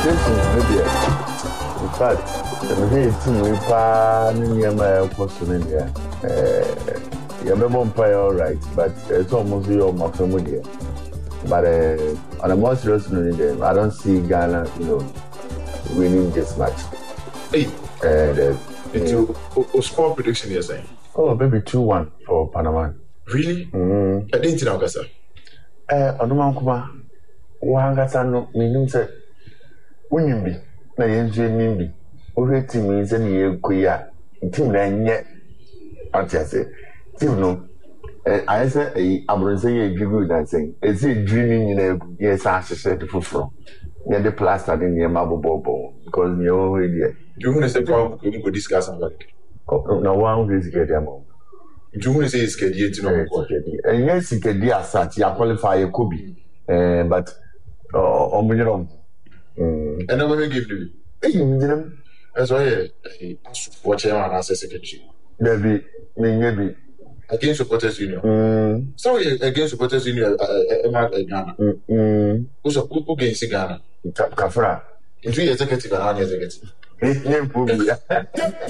maybe. In fact, the thing we pan near my question in here. You're not all right, but it's almost your my family. But on a more serious note, I don't see Ghana, winning this match. Hey, into score prediction, you're saying? Oh, maybe 2-1 for Panama. Really? I didn't know, sir. Onumankuma, Wangasa no meaning say, Winimbi, na yenzu nimbi, ure team is any kuya, team na yet. What I say, team no. I say a abronze give that saying, is it dreaming in a yes, I said from. Near the plaster in the Mabobo, because you're already. You want to say, we could discuss about it. No one will get them. You want to say it's scheduled to know. And yes, he can be as such, you qualify a Kobe. But, oh, million. And I'm going to give you. That's why I watch him and answer secretary. Maybe. Against supporters union. Sorry, against supporters union, Ghana. Who against Ghana? Kafra. Into executive and non-executive.